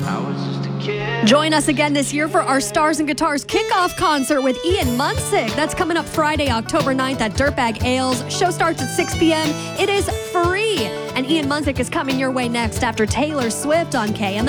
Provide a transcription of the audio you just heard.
Join us again this year for our Stars and Guitars kickoff concert with Ian Munsick. That's coming up Friday, October 9th at Dirtbag Ales. Show starts at 6 p.m. It is free. And Ian Munsick is coming your way next after Taylor Swift on KML.